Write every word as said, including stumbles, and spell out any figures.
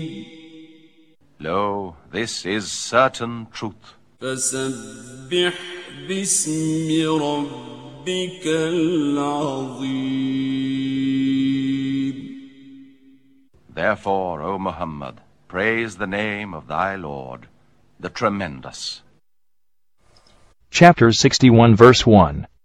Lo, this is certain truth. فسبح باسم ربك العظيم. Therefore, O Muhammad, praise the name of thy Lord, the Tremendous. Chapter sixty-one, verse one.